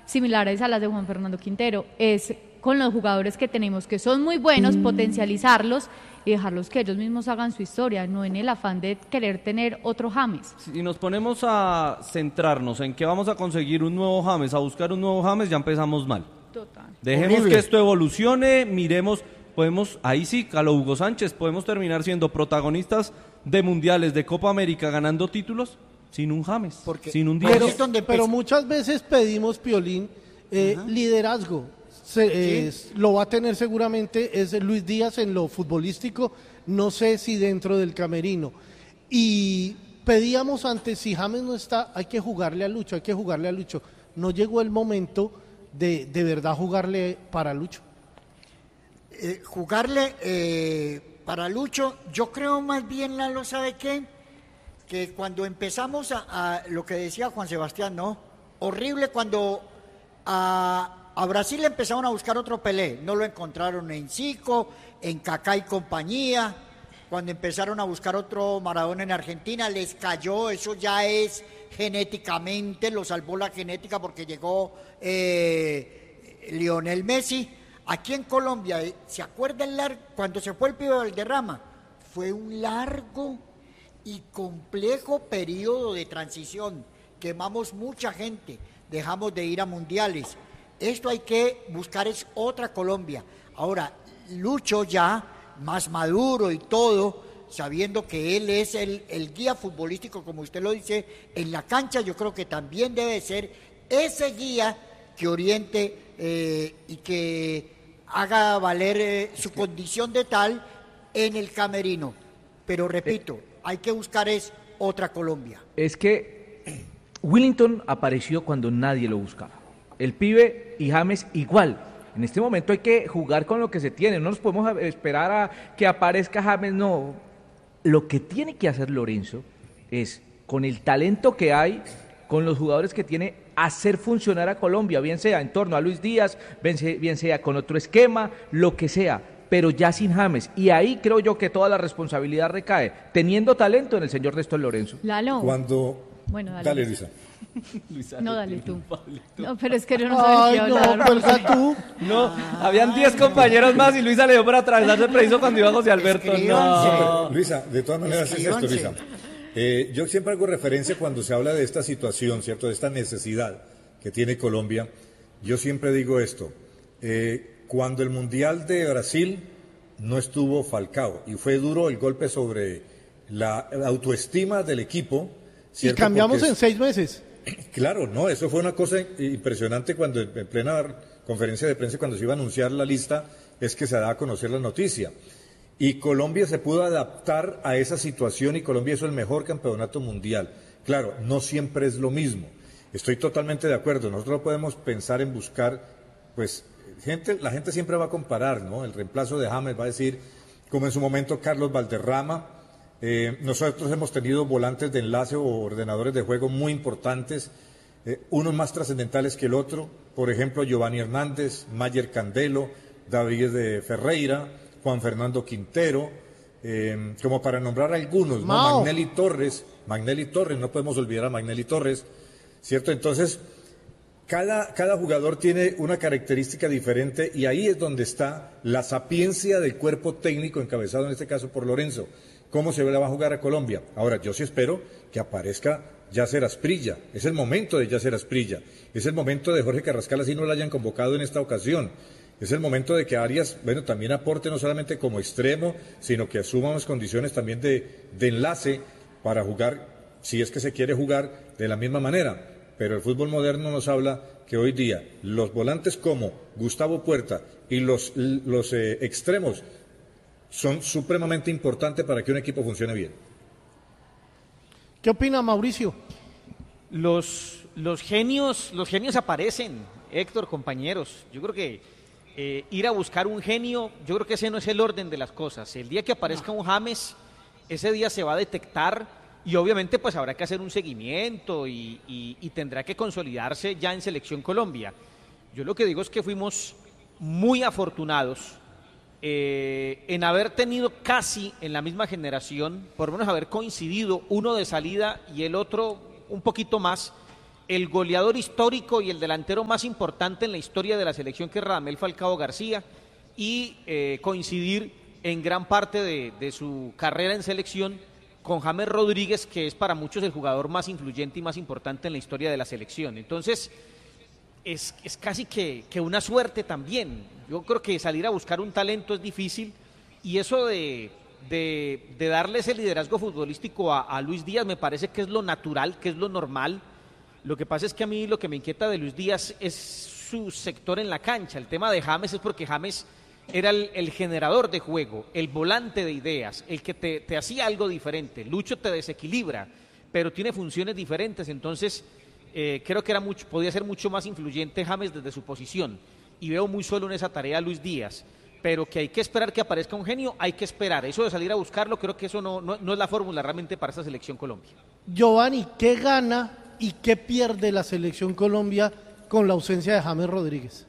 similares a las de Juan Fernando Quintero, es con los jugadores que tenemos, que son muy buenos, potencializarlos y dejarlos que ellos mismos hagan su historia, no en el afán de querer tener otro James. Si nos ponemos a centrarnos en que vamos a conseguir un nuevo James, a buscar un nuevo James, ya empezamos mal. Total. Dejemos Horrible. que esto evolucione, miremos, podemos, ahí sí, a lo Hugo Sánchez, podemos terminar siendo protagonistas de mundiales, de Copa América, ganando títulos sin un James, Porque- sin un Pero- 10. es donde Pero empezó. muchas veces pedimos, Piolín, liderazgo. Lo va a tener seguramente es Luis Díaz en lo futbolístico, no sé si dentro del camerino. Y pedíamos antes, si James no está, hay que jugarle a Lucho, hay que jugarle a Lucho. No llegó el momento de verdad jugarle para Lucho. Jugarle para Lucho, yo creo más bien, Lalo, ¿sabe qué? Que cuando empezamos a lo que decía Juan Sebastián, ¿no? Horrible cuando a Brasil empezaron a buscar otro Pelé, no lo encontraron en Zico, en Kaká y compañía, cuando empezaron a buscar otro Maradona en Argentina, les cayó, eso ya es genéticamente, lo salvó la genética porque llegó Lionel Messi. Aquí en Colombia, ¿se acuerdan cuando se fue el Pibe Valderrama? Fue un largo y complejo periodo de transición. Quemamos mucha gente, dejamos de ir a mundiales. Esto hay que buscar, es otra Colombia. Ahora, Lucho ya, más maduro y todo, sabiendo que él es el guía futbolístico, como usted lo dice, en la cancha, yo creo que también debe ser ese guía que oriente y que haga valer su condición de tal en el camerino. Pero repito, hay que buscar es otra Colombia. Es que Willington apareció cuando nadie lo buscaba. El pibe y James igual. En este momento hay que jugar con lo que se tiene. No nos podemos esperar a que aparezca James, no. Lo que tiene que hacer Lorenzo es, con el talento que hay, con los jugadores que tiene, hacer funcionar a Colombia, bien sea en torno a Luis Díaz, bien sea con otro esquema, lo que sea, pero ya sin James. Y ahí creo yo que toda la responsabilidad recae, teniendo talento, en el señor Néstor Lorenzo. Lalo. Bueno, dale, Luisa. No, dale tú. No, pero es que yo no sabía qué hablar. No, cuelga tú. No, habían 10 compañeros más y Luisa le dio por atravesarse preciso cuando iba José Alberto. No. Luisa, de todas maneras es esto, Luisa. Yo siempre hago referencia cuando se habla de esta situación, ¿cierto? De esta necesidad que tiene Colombia. Yo siempre digo esto. Cuando el Mundial de Brasil no estuvo Falcao y fue duro el golpe sobre la autoestima del equipo. Y cambiamos en 6 meses. Claro, no, eso fue una cosa impresionante cuando en plena conferencia de prensa, cuando se iba a anunciar la lista, es que se daba a conocer la noticia. Y Colombia se pudo adaptar a esa situación y Colombia hizo el mejor campeonato mundial. Claro, no siempre es lo mismo. Estoy totalmente de acuerdo. Nosotros no podemos pensar en buscar, pues, la gente siempre va a comparar, ¿no? El reemplazo de James va a decir, como en su momento Carlos Valderrama. Nosotros hemos tenido volantes de enlace o ordenadores de juego muy importantes, unos más trascendentales que el otro, por ejemplo Giovanni Hernández, Mayer Candelo, David Ferreira, Juan Fernando Quintero, como para nombrar algunos, ¿no? Magnelli Torres, no podemos olvidar a Magnelli Torres, ¿cierto? Entonces, cada jugador tiene una característica diferente y ahí es donde está la sapiencia del cuerpo técnico encabezado en este caso por Lorenzo. ¿Cómo se le va a jugar a Colombia? Ahora, yo sí espero que aparezca Yasser Asprilla. Es el momento de Yasser Asprilla. Es el momento de Jorge Carrascal, así no lo hayan convocado en esta ocasión. Es el momento de que Arias, bueno, también aporte no solamente como extremo, sino que asuma unas condiciones también de enlace para jugar, si es que se quiere jugar de la misma manera. Pero el fútbol moderno nos habla que hoy día los volantes como Gustavo Puerta y los extremos son supremamente importantes para que un equipo funcione bien. ¿Qué opina Mauricio? Los genios aparecen, Héctor, compañeros. Yo creo que ir a buscar un genio, yo creo que ese no es el orden de las cosas. El día que aparezca un James, ese día se va a detectar y obviamente pues habrá que hacer un seguimiento y tendrá que consolidarse ya en Selección Colombia. Yo lo que digo es que fuimos muy afortunados en haber tenido casi en la misma generación, por lo menos haber coincidido uno de salida y el otro un poquito más el goleador histórico y el delantero más importante en la historia de la selección, que es Radamel Falcao García, y coincidir en gran parte de su carrera en selección con James Rodríguez, que es para muchos el jugador más influyente y más importante en la historia de la selección. Entonces, es casi que una suerte también. Yo creo que salir a buscar un talento es difícil, y eso de darle ese liderazgo futbolístico a Luis Díaz me parece que es lo natural, que es lo normal. Lo que pasa es que a mí lo que me inquieta de Luis Díaz es su sector en la cancha. El tema de James es porque James era el generador de juego, el volante de ideas, el que te hacía algo diferente. Lucho te desequilibra, pero tiene funciones diferentes. Entonces creo que podía ser mucho más influyente James desde su posición, y veo muy solo en esa tarea a Luis Díaz. Pero que hay que esperar que aparezca un genio, hay que esperar. Eso de salir a buscarlo, creo que eso no es la fórmula realmente para esta selección Colombia. Giovanni, ¿qué gana y qué pierde la selección Colombia con la ausencia de James Rodríguez?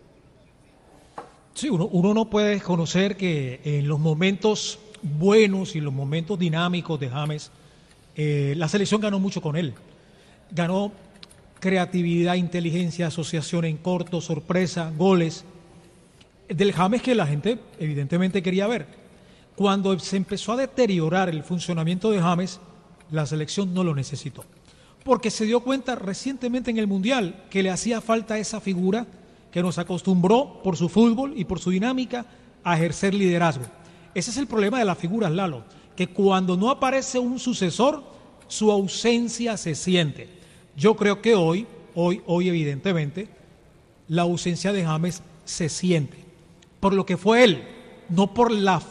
Sí, uno no puede desconocer que en los momentos buenos y los momentos dinámicos de James, la selección ganó mucho con él. Ganó creatividad, inteligencia, asociación en corto, sorpresa, goles. Del James que la gente evidentemente quería ver. Cuando se empezó a deteriorar el funcionamiento de James, la selección no lo necesitó, porque se dio cuenta recientemente en el Mundial que le hacía falta esa figura que nos acostumbró por su fútbol y por su dinámica a ejercer liderazgo. Ese es el problema de las figuras, Lalo, que cuando no aparece un sucesor, su ausencia se siente. Yo creo que hoy evidentemente, la ausencia de James se siente por lo que fue él, no por la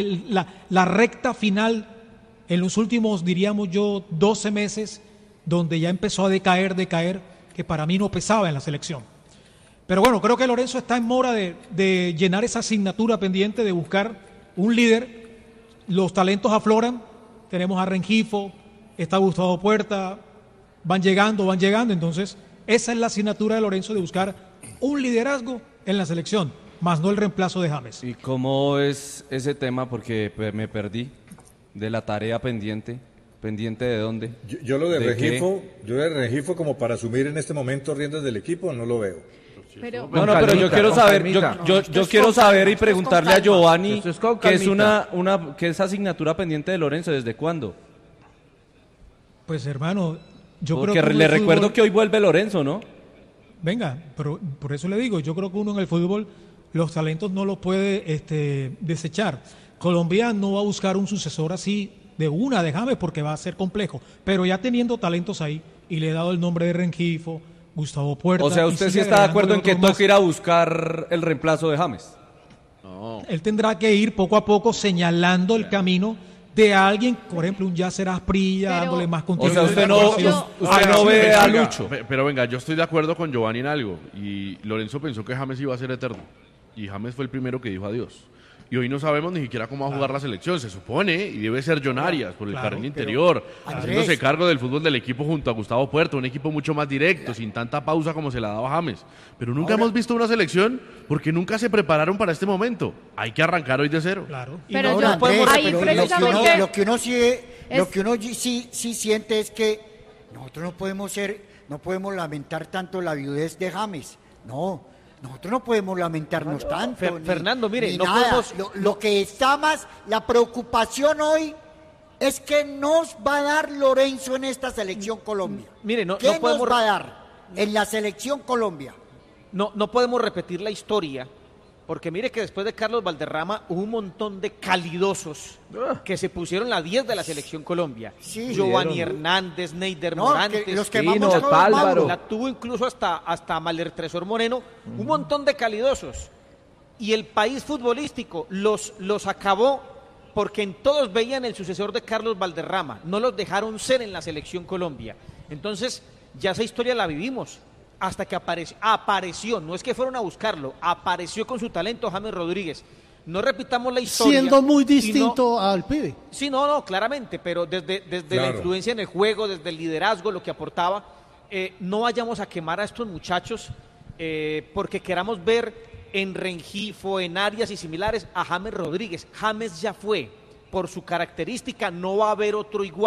recta final en los últimos, diríamos yo, 12 meses, donde ya empezó a decaer, que para mí no pesaba en la selección. Pero bueno, creo que Lorenzo está en mora de llenar esa asignatura pendiente, de buscar un líder. Los talentos afloran, tenemos a Rengifo, está Gustavo Puerta, van llegando, entonces esa es la asignatura de Lorenzo, de buscar un liderazgo en la selección, más no el reemplazo de James. ¿Y cómo es ese tema? Porque me perdí de la tarea pendiente. ¿Pendiente de dónde? Yo lo de Rengifo como para asumir en este momento riendas del equipo, no lo veo. Pero, pero yo quiero saber, yo quiero saber y preguntarle a Giovanni que es asignatura pendiente de Lorenzo, ¿desde cuándo? Pues hermano, yo porque creo que le recuerdo que hoy vuelve Lorenzo, ¿no? Venga, pero por eso le digo, yo creo que uno en el fútbol los talentos no los puede desechar. Colombia no va a buscar un sucesor así de James, porque va a ser complejo, pero ya teniendo talentos ahí, y le he dado el nombre de Rengifo, Gustavo Puerta. O sea, ¿usted sí está de acuerdo en que toca ir a buscar el reemplazo de James? No. Él tendrá que ir poco a poco señalando el camino de alguien, por ejemplo, un Yasser Asprilla, dándole más continuidad. O sea, usted no ve a Lucho. Pero venga, yo estoy de acuerdo con Giovanni en algo, y Lorenzo pensó que James iba a ser eterno, y James fue el primero que dijo adiós. Y hoy no sabemos ni siquiera cómo va a jugar la selección, se supone, y debe ser John Arias por el carril interior, haciéndose cargo del fútbol del equipo junto a Gustavo Puerto, un equipo mucho más directo, sin tanta pausa como se la daba James. Pero nunca hemos visto una selección porque nunca se prepararon para este momento. Hay que arrancar hoy de cero. Claro. Pero lo que uno sí siente es que nosotros no podemos lamentar tanto la viudez de James. No. Nosotros no podemos lamentarnos tanto. Fernando, mire, no nada. podemos... Lo que está más, la preocupación hoy es que nos va a dar Lorenzo en esta selección Colombia. Mire, ¿Qué nos va a dar en la selección Colombia? No podemos repetir la historia, porque mire que después de Carlos Valderrama hubo un montón de calidosos que se pusieron la 10 de la selección Colombia. Sí, Giovanni Hernández, Neider Morantes, los que Álvaro. La tuvo incluso hasta Maler Tresor Moreno, un montón de calidosos. Y el país futbolístico los acabó porque en todos veían el sucesor de Carlos Valderrama, no los dejaron ser en la selección Colombia. Entonces, ya esa historia la vivimos. Hasta que apareció, no es que fueron a buscarlo, apareció con su talento James Rodríguez. No repitamos la historia. Siendo muy distinto al pibe. Sí, no, claramente, pero desde la influencia en el juego, desde el liderazgo, lo que aportaba, no vayamos a quemar a estos muchachos porque queramos ver en Rengifo, en Arias y similares a James Rodríguez. James ya fue, por su característica no va a haber otro igual.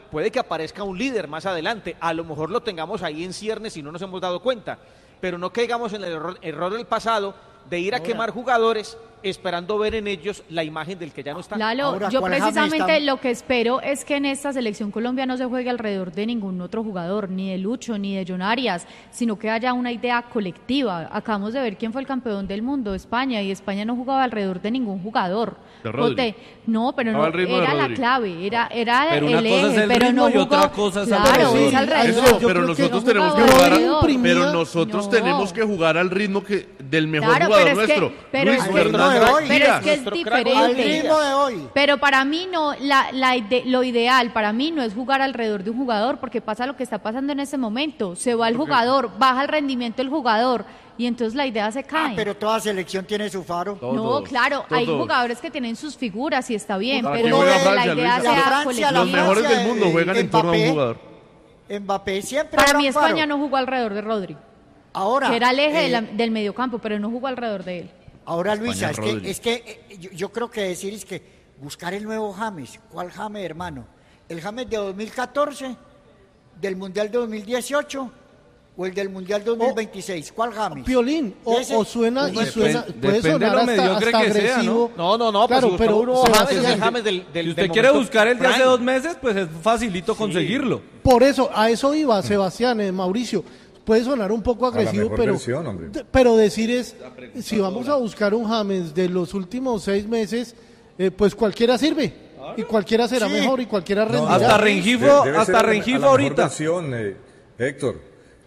puede que aparezca un líder más adelante, a lo mejor lo tengamos ahí en ciernes y no nos hemos dado cuenta, pero no caigamos en el error del pasado de ir a quemar jugadores esperando ver en ellos la imagen del que ya no está. Lalo, Ahora, yo ¿cuál precisamente James está? lo que espero es que en esta selección Colombia no se juegue alrededor de ningún otro jugador, ni de Lucho, ni de John Arias, sino que haya una idea colectiva. Acabamos de ver quién fue el campeón del mundo, España, y España no jugaba alrededor de ningún jugador. De Rodri. No, pero Estaba no, al ritmo de era la Rodri. clave, era Pero una el cosa es eje, el pero ritmo no y jugó. otra cosa es claro, alrededor. es alrededor. Eso, yo pero creo que nosotros no tenemos que jugaba jugar, alrededor. pero nosotros No. tenemos que jugar al ritmo del mejor Claro, jugador pero es que- nuestro, pero Luis es que- Fernando Pero es Pero es Díaz. que es Nuestro crack Al diferente. ritmo de hoy. Pero para mí no, lo ideal para mí no es jugar alrededor de un jugador, porque pasa lo que está pasando en ese momento. Se va el jugador, baja el rendimiento del jugador y entonces la idea se cae. Pero toda selección tiene su faro. No, Todos, claro, hay todos. jugadores que tienen sus figuras y está bien, Aquí pero juega la Francia, idea Luis. La sea Francia, colectiva. la Los mejores Francia, del mundo juegan en torno a un Mbappé. jugador. Mbappé siempre Para era mí un faro. España no jugó alrededor de Rodri, Ahora, que era el eje del mediocampo, pero no jugó alrededor de él. ahora Luisa, España, Rodri. yo creo que decir es que buscar el nuevo James. ¿Cuál James, hermano? ¿El James de 2014? ¿Del Mundial de 2018? ¿O el del Mundial 2026? ¿Cuál James? Piolín, Ese- o suena, y Depende- suena, puede depende de sonar lo hasta, mediocre hasta que sea, agresivo. No, Claro, pues si pero busca uno Sebastián, James es el James del Si usted del quiere momento buscar el de hace prime. 2 meses, pues es facilito conseguirlo. por eso, a eso iba, Sebastián, Mauricio. Puede sonar un poco A la agresivo, mejor pero, versión, hombre. pero decir es, si vamos a buscar un James de los últimos 6 meses, pues cualquiera sirve. Y cualquiera será Sí. mejor y cualquiera rendirá. Hasta Rengifo, Debe ser hasta a Rengifo la mejor ahorita. versión, Héctor.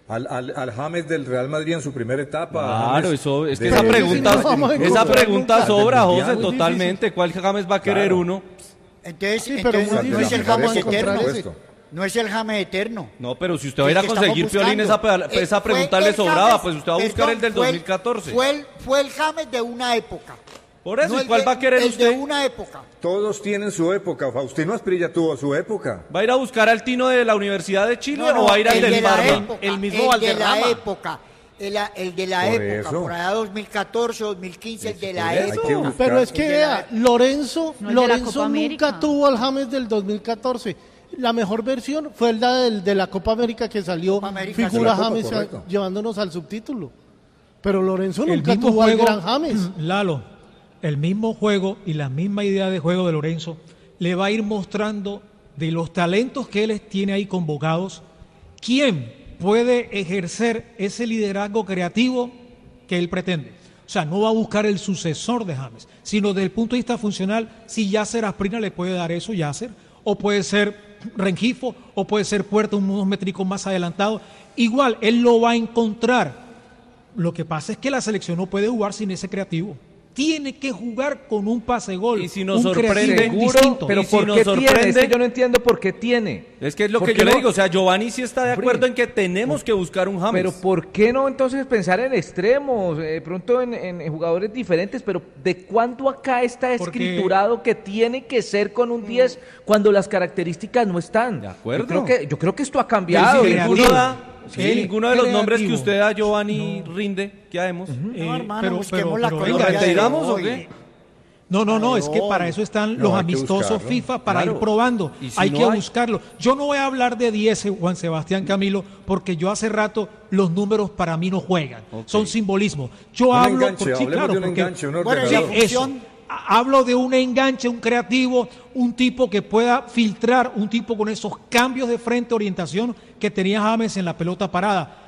Al James del Real Madrid en su primera etapa. Claro, James eso es que de- esa Pero ese sí pregunta, no vamos a esa encontrar pregunta nunca. sobra, Muy José, difícil. totalmente. ¿Cuál James va a querer Claro. uno? Entonces, Sí, pero entonces muy no es el difícil James vamos a encontrar eterno. ese. No es el James eterno. No, pero si usted va a ir a El que conseguir, estamos Piolín, buscando. esa Fue pregunta le el sobraba, James- pues usted va a buscar el del fue 2014. Fue el James de una época. Por eso, No ¿y el cuál de- va a querer el usted? de una época. Todos tienen su época. Faustino Asprilla tuvo su época. ¿Va a ir a buscar al Tino de la Universidad de Chile No, no, o va a ir al el del de la Parma? época, El mismo el de Valderrama. la época. El de la Por época, eso. por allá 2014, 2015, el de la Hay que época. buscar. Pero es que El de la- vea, Lorenzo, No, el de la Lorenzo Copa América. nunca tuvo al James del 2014. La mejor versión fue el de la Copa América que salió Copa América, figura sí, la Copa, James correcto. llevándonos al subtítulo. Pero Lorenzo El nunca mismo tuvo al juego, gran James. Lalo, el mismo juego y la misma idea de juego de Lorenzo le va a ir mostrando de los talentos que él tiene ahí convocados, quién puede ejercer ese liderazgo creativo que él pretende. O sea, no va a buscar el sucesor de James, sino desde el punto de vista funcional, si Yasser Asprilla le puede dar eso, Yasser, o puede ser Rengifo, o puede ser Puerta, unos métricos más adelantados. Igual, él lo va a encontrar. Lo que pasa es que la selección no puede jugar sin ese creativo. Tiene que jugar con un pase gol. Y si nos un creativo sorprende, Seguro, distinto. pero Y si ¿por nos qué tiene? Es sorprende- que yo no entiendo por qué tiene. Es que es lo ¿Por que qué yo le no? digo, o sea, Giovanni sí está de Hombre. acuerdo en que tenemos que buscar un James. Pero ¿por qué no entonces pensar en extremos? De pronto en jugadores diferentes, pero ¿de cuándo acá está Porque- escriturado que tiene que ser con un 10 cuando las características no están? De acuerdo. Yo creo que esto ha cambiado. Sí, Si ninguno, creativo. da, si El ninguno de los nombres que creativo. usted da, Giovanni, rinde, ¿qué haremos? No, hermano, pero- busquemos la pero Colombia venga, de ¿retiramos o hoy. qué? No, es que Ay, para eso están no, los hay que amistosos buscarlo. FIFA, para Claro. ir probando. Y si Hay no que hay- buscarlo. Yo no voy a hablar de 10, Juan Sebastián Camilo, porque yo hace rato los números para mí no juegan. Ok. Son simbolismo. Yo Un hablo... enganche, sí, hablemos claro, de un porque- enganche, un Bueno, Sí, ordenador. la eso. función- Hablo de un enganche, un creativo, un tipo que pueda filtrar, un tipo con esos cambios de frente, orientación que tenía James en la pelota parada.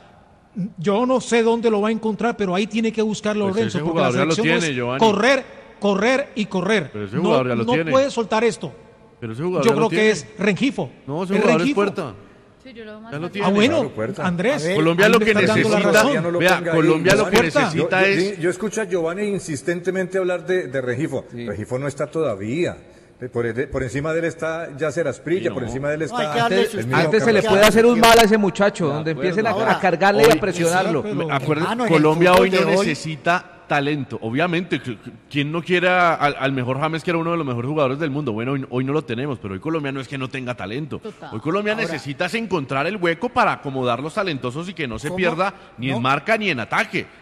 Yo no sé dónde lo va a encontrar, pero ahí tiene que buscarlo Pues Lorenzo, ese porque la jugador ya lo selección no tiene, es Giovanni. correr y correr. Pero ese jugador ya lo no tiene. puede soltar esto. Pero ese jugador Yo ya lo creo que tiene. es Rengifo. No, ese Es jugador es Rengifo. Puerta. Sí, yo lo veo más Ya lo fácil. tiene. Ah, bueno, Claro, Puerta. Andrés. A ver, Colombia ahí lo me que está dando la necesita, razón. Ya no lo vea, ponga ahí. Colombia lo que Puerta. necesita es... Yo escucho a Giovanni insistentemente hablar de Rengifo. Rengifo no está todavía. Por encima de él está Yasser Asprilla, Sí, no. por encima de él No, hay está que darle el sus- mismo Antes se le Carlos puede hacer un Carlos. mal a ese muchacho, De donde acuerdo. empiecen a Ahora, cargarle y hoy- a presionarlo. pero- Hermano, en el Colombia fútbol hoy no de hoy- necesita talento. Obviamente, ¿quién no quiere al mejor James, que era uno de los mejores jugadores del mundo? Bueno, hoy no lo tenemos, pero hoy Colombia no es que no tenga talento. Total. Hoy Colombia necesita encontrar el hueco para acomodar los talentosos y que no se ¿Cómo? pierda ni No. en marca ni en ataque.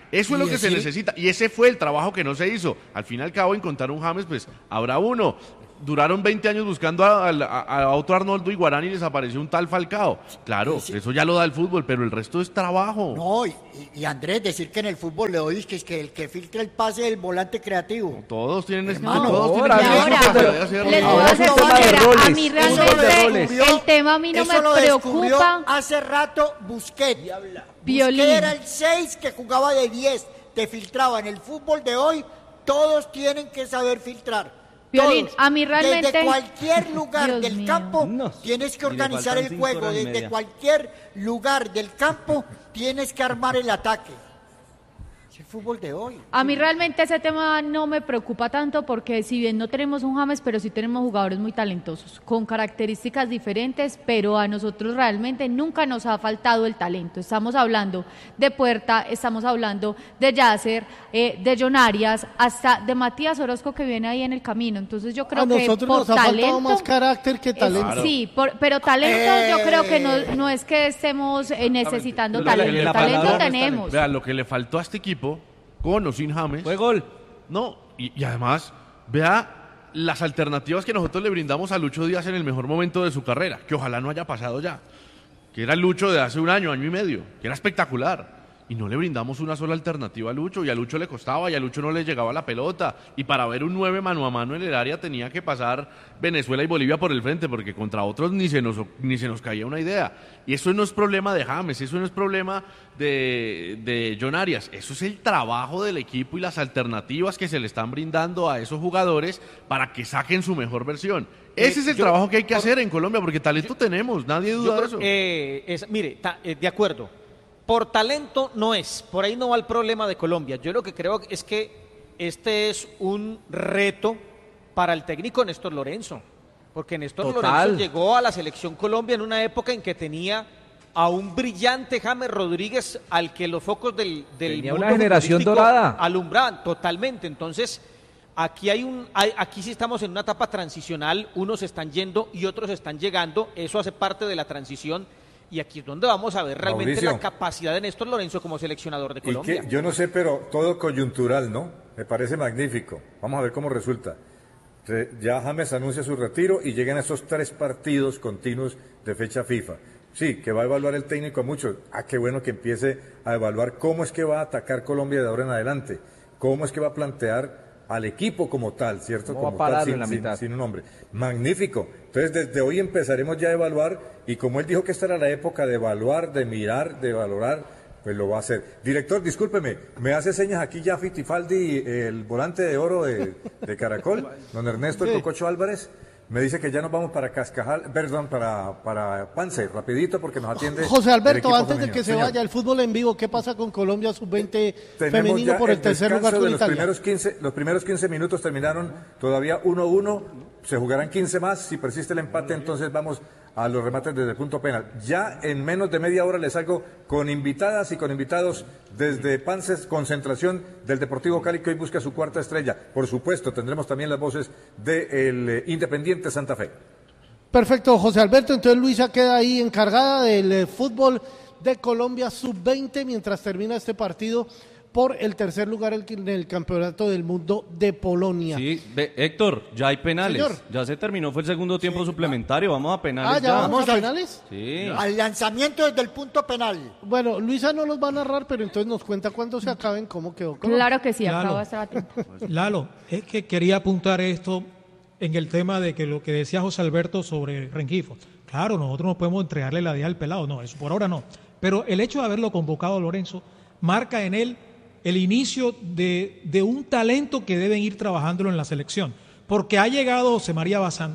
Eso es lo que se necesita. Y ese fue el trabajo que no se hizo. Al fin y al cabo, encontrar un James, pues habrá uno. Duraron 20 años buscando a otro Arnoldo Iguarán y les apareció un tal Falcao. Claro, eso ya lo da el fútbol, pero el resto es trabajo. No, y Andrés, decir que en el fútbol le doy que es que el que filtra el pase es el volante creativo. Todos tienen ese No, todos tienen ahora, esa capacidad de hacerlo. les voy a ser sincera, a mí realmente el tema a mí no me Eso lo descubrió preocupa. hace rato Busquets. Piolín. Busquets era el 6 que jugaba de 10, te filtraba. En el fútbol de hoy, todos tienen que saber filtrar. Piolín, Todos. a mí realmente... Desde cualquier lugar Dios del mío. campo No. tienes que Y le organizar faltan el 5 juego. horas y Desde media. cualquier lugar del campo tienes que armar el ataque. Es el fútbol de hoy. A mí realmente ese tema no me preocupa tanto porque si bien no tenemos un James, pero sí tenemos jugadores muy talentosos, con características diferentes, pero a nosotros realmente nunca nos ha faltado el talento. Estamos hablando de Puerta, estamos hablando de Yasser, de John Arias, hasta de Matías Orozco que viene ahí en el camino. Entonces yo creo A que nosotros por nos ha faltado talento... más carácter que talento. Sí, pero talento yo creo que no es que estemos necesitando talento. la Talento palabra tenemos. Vea, lo que le faltó a este equipo, con o sin James, Fue gol. no, y además, vea las alternativas que nosotros le brindamos a Lucho Díaz en el mejor momento de su carrera, que ojalá no haya pasado ya, que era el Lucho de hace un año y medio, que era espectacular. Y no le brindamos una sola alternativa a Lucho, y a Lucho le costaba, y a Lucho no le llegaba la pelota. Y para ver un 9 mano a mano en el área tenía que pasar Venezuela y Bolivia por el frente, porque contra otros ni se nos caía una idea. Y eso no es problema de James, eso no es problema de John Arias, eso es el trabajo del equipo y las alternativas que se le están brindando a esos jugadores para que saquen su mejor versión. Ese es el trabajo que hay que hacer en Colombia, porque talento tenemos, nadie duda de eso. Mire, de acuerdo. Por talento no es, por ahí no va el problema de Colombia. Yo lo que creo es que este es un reto para el técnico Néstor Lorenzo, porque Néstor Lorenzo llegó a la selección Colombia en una época en que tenía a un brillante James Rodríguez al que los focos del Tenía mundo una generación futbolístico dorada. alumbraban totalmente. Entonces, aquí aquí sí estamos en una etapa transicional, unos están yendo y otros están llegando, eso hace parte de la transición. Y aquí es donde vamos a ver realmente Mauricio, la capacidad de Néstor Lorenzo como seleccionador de Colombia. Yo no sé, pero todo coyuntural, ¿no? Me parece magnífico. Vamos a ver cómo resulta. Ya James anuncia su retiro y llegan esos 3 partidos continuos de fecha FIFA. Sí, que va a evaluar el técnico a muchos. Qué bueno que empiece a evaluar cómo es que va a atacar Colombia de ahora en adelante. Cómo es que va a plantear al equipo como tal, ¿cierto? ¿Cómo va a Como pararlo tal, en la mitad? sin un hombre. Magnífico. Entonces, desde hoy empezaremos ya a evaluar, y como él dijo que esta era la época de evaluar, de mirar, de valorar, pues lo va a hacer. Director, discúlpeme, me hace señas aquí ya Fitifaldi, el volante de oro de Caracol, don Ernesto el Cococho Álvarez. Me dice que ya nos vamos para Cascajal, perdón, para Pance, rapidito porque nos atiende. José el Alberto, equipo antes de femenino. que se Señor. vaya el fútbol en vivo, ¿qué pasa con Colombia sub-20 Tenemos femenino ya por el tercer lugar descanso con de Italia? los primeros 15 minutos terminaron todavía 1-1, se jugarán 15 más, si persiste el empate entonces vamos a los remates desde el punto penal. Ya en menos de media hora les salgo con invitadas y con invitados desde Pances, concentración del Deportivo Cali que hoy busca su 4ª estrella. Por supuesto, tendremos también las voces del Independiente Santa Fe. Perfecto, José Alberto. Entonces Luisa queda ahí encargada del fútbol de Colombia sub-20 mientras termina este partido por el tercer lugar en el Campeonato del Mundo de Polonia. Sí, Héctor, ya hay penales. Señor. Ya se terminó, fue el segundo tiempo suplementario. Vamos a penales. ¿Ya vamos a penales? Sí. Al lanzamiento desde el punto penal. Bueno, Luisa no los va a narrar, pero entonces nos cuenta cuándo se acaben, cómo quedó Colombia. Claro que sí, Claro. acabo de estar a tiempo. Lalo, es que quería apuntar esto en el tema de que lo que decía José Alberto sobre Rengifo. Claro, nosotros no podemos entregarle la idea al pelado, no, eso por ahora no. Pero el hecho de haberlo convocado a Lorenzo marca en él el inicio de un talento que deben ir trabajándolo en la selección. Porque ha llegado José María Bazán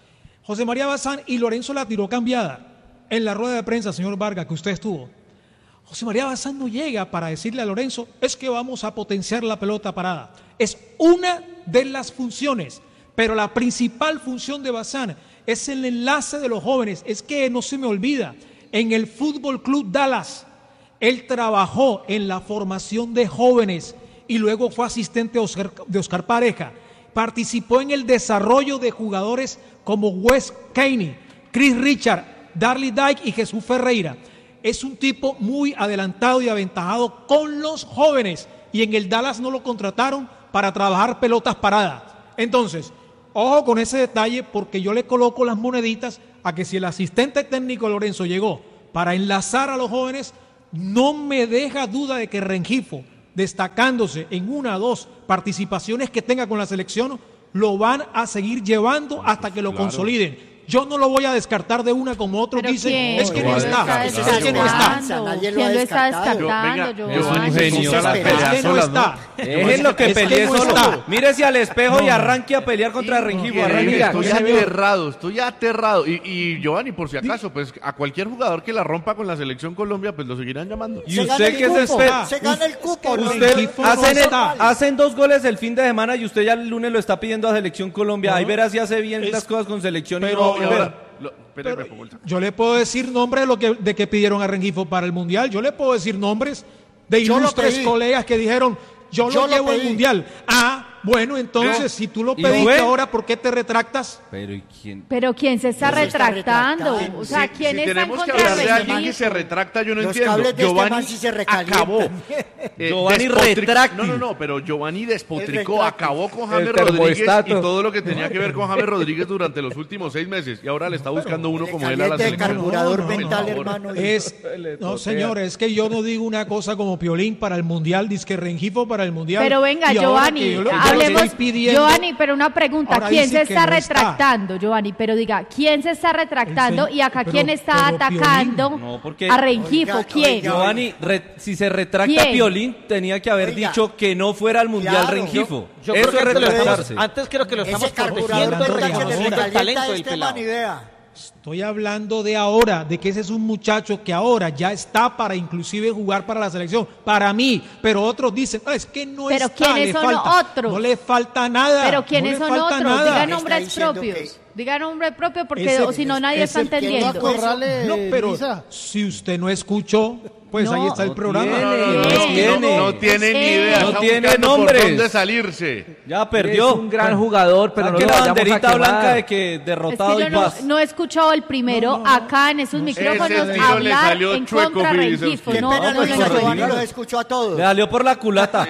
y Lorenzo la tiró cambiada. En la rueda de prensa, señor Vargas, que usted estuvo, José María Bazán no llega para decirle a Lorenzo, es que vamos a potenciar la pelota parada. Es una de las funciones. Pero la principal función de Bazán es el enlace de los jóvenes. Es que no se me olvida, en el Fútbol Club Dallas, él trabajó en la formación de jóvenes y luego fue asistente de Oscar Pareja. Participó en el desarrollo de jugadores como Wes Caney, Chris Richard, Darley Dyke y Jesús Ferreira. es un tipo muy adelantado y aventajado con los jóvenes, y en el Dallas no lo contrataron para trabajar pelotas paradas. Entonces, ojo con ese detalle, porque yo le coloco las moneditas a que si el asistente técnico Lorenzo llegó para enlazar a los jóvenes, no me deja duda de que Rengifo, destacándose en 1 o 2 participaciones que tenga con la selección, lo van a seguir llevando hasta que lo consoliden. Yo no lo voy a descartar de una como otros dicen, es que no está, es que no está. ¿Quién lo está descartando, Giovanni? Es un genio. Es que no está. Es lo que peleé no solo. está. Mírese al espejo y arranque a pelear contra Rengifo. Mira, estoy aterrado. Y Giovanni, por si acaso, pues a cualquier jugador que la rompa con la selección Colombia, pues lo seguirán llamando. ¿Y usted qué se espera? Se gana el cupo. Usted hacen 2 goles el fin de semana y usted ya el lunes lo está pidiendo a Selección Colombia. Ahí verá si hace bien las cosas con selección y no. Yo le puedo decir nombres de que pidieron a Rengifo para el Mundial. Yo le puedo decir nombres de ilustres colegas que dijeron, yo lo llevo al Mundial. Bueno, entonces, si tú lo pediste ahora, ¿por qué te retractas? Pero ¿quién se está retractando? O sea, ¿quién está en tenemos que contra hablar de de alguien que Rengifo? se retracta, yo no Los entiendo. cables de Giovanni este man sí se recalientan. acabó. Giovanni retráctil. No, pero Giovanni despotricó, El acabó con El James Rodríguez termostato. y todo lo que tenía que ver con James Rodríguez durante los últimos 6 meses. Y ahora le está buscando uno como él a la Caliente de selección. carburador No, mental, por favor. hermano. No, señores, es que yo no digo una cosa como Piolín para el Mundial, dizque Rengifo para el Mundial. Pero venga, y ahora Giovanni, que yo lo hablemos, estoy pidiendo, Giovanni, pero una pregunta, ahora ¿quién dice se que está no está. retractando, Giovanni? Pero diga, ¿quién se está retractando? Y acá, ¿quién está pero atacando Piolín. No, porque- a Rengifo? Oiga, ¿Quién? oiga. Giovanni, si se retracta ¿Quién? Piolín, tenía que haber Oiga. dicho que no fuera al Mundial Claro, Rengifo. Yo Eso creo es que retractarse. antes creo que lo estamos Ese carburador protegiendo hablando verdad de que le ahora. el recalienta talento a del este pelado. man y vea. Estoy hablando de ahora, de que ese es un muchacho que ahora ya está para inclusive jugar para la selección, para mí, pero otros dicen, es que no Pero está, ¿quiénes le son falta. otros? No le falta nada. Pero ¿quiénes no le son falta otros? nada. Digan Está nombres diciendo propios. que- Digan nombre propio porque Ese- o si no nadie está ese- entendiendo. Corrales, No, pero Lisa. si usted no escuchó, pues No. ahí está el No programa. tiene. No tiene ni idea. No está tiene buscando nombres. por dónde salirse. Ya Es perdió. un gran jugador, pero no Saque lo la vayamos a banderita quemar. blanca de que Es derrotado que y yo no, paz. no he escuchado el primero acá en esos micrófonos Ese tiro le hablar salió en chueco, contra de fíjese Rengifo. usted. Qué No, pena no, no, no, Giovanni no. los escuchó a todos. Le salió por la culata.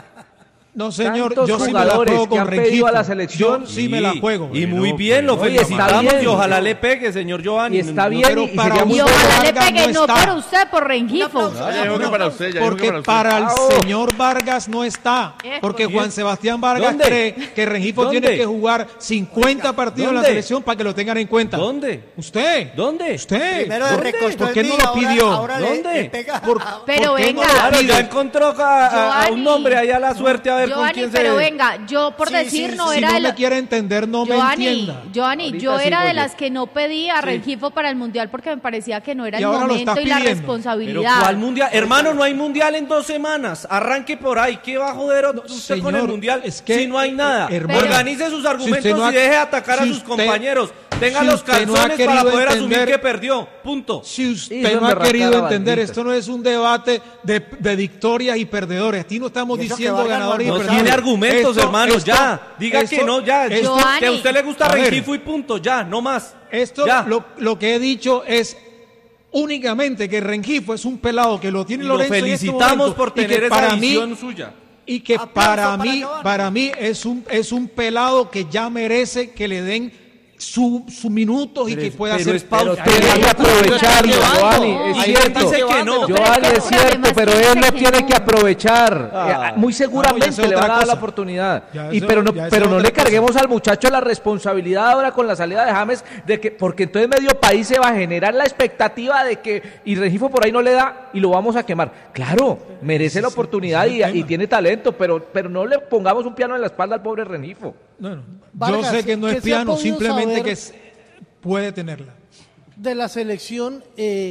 No, señor, Tantos yo sí me la jugadores juego que con han pedido Rengifo. a la selección. Yo sí me la juego. Y muy bien, lo Oye, está felicitamos bien. y ojalá le pegue, señor Giovanni. Y está bien, Pero y para sería muy Y usted, bueno. ojalá le Vargas pegue, no no está. por usted, por Rengifo. Ya dijo que para usted, ya dijo que Porque para usted. para el señor Vargas no está. Porque ¿Quién? Juan Sebastián Vargas ¿Dónde? cree que Rengifo ¿Dónde? tiene que jugar 50 partidos en la ¿Dónde? selección para que lo tengan en cuenta. ¿Dónde? ¿Usted? ¿Dónde? ¿Usted? Primero de ¿Dónde? recostó ¿Por qué en no mí, lo pidió? ahora ¿Dónde? le pega. Pero ¿Por qué no venga. lo Claro, pide? ya encontró a un Giovanni. nombre ahí a la suerte a ver con Giovanni, quién pero se... venga, yo por Sí, decir sí, no Si era no de me lo- quiere entender, no me entienda. Giovanni, Ahorita yo era sigo de yo. las que no pedía a Rengifo para el Mundial porque me parecía que no era Y el ahora lo momento está y la pidiendo. Pero responsabilidad. ¿cuál mundial? Hermano, no hay mundial en 2 semanas. Arranque por ahí. ¿Qué va a joder usted con el señor, mundial es que, si no hay nada? hermano, Organice sus argumentos si usted no ha- y deje de atacar a si sus usted- compañeros. Tenga si los usted no ha calzones para querido poder asumir entender- que perdió. Punto. Si usted Hizo no ha emberracar querido a entender, Bandita. esto no es un debate de victorias y perdedores. Aquí no estamos Y eso que diciendo Vargas ganadores y no No perdedores. tiene argumentos, Esto- hermano. esto- Ya. Diga que esto- no, ya. esto- Giovanni. Que a usted le gusta A ver. Rengifo y punto. Ya, no más. Esto, Ya. lo que he dicho es únicamente que Rengifo es un pelado que lo tiene Y lo Lorenzo en este felicitamos momento, por y que tener esa para mí- visión suya. Y que Aplauso para para mí es un pelado que ya merece que le den su minutos y que pueda pero ser es pausa. Pero tiene que aprovecharlo, llevando. Giovanni, es Ahí cierto. dice que no. Pero Giovanni, es que es el cierto, problema es pero que él dice le que tiene no. que aprovechar. Muy ya seguramente es le otra van a dar la cosa. oportunidad. Ya Y es pero no, ya es pero no otra le carguemos al muchacho la responsabilidad ahora con la salida de James, porque entonces medio país se va a generar la expectativa de que y Rengifo por ahí no le da y lo vamos a quemar. Claro, merece la oportunidad ese es el y tema. tiene talento, pero no le pongamos un piano en la espalda al pobre Rengifo. No, yo Vargas, sé que no ¿qué es se ha piano, podido simplemente saber que puede tenerla. de la selección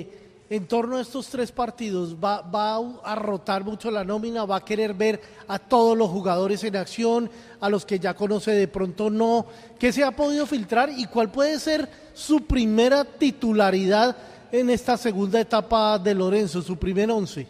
en torno a estos 3 partidos? ¿Va a rotar mucho la nómina? ¿Va a querer ver a todos los jugadores en acción? ¿A los que ya conoce de pronto no? ¿Qué se ha podido filtrar y cuál puede ser su primera titularidad en esta segunda etapa de Lorenzo, su primer 11?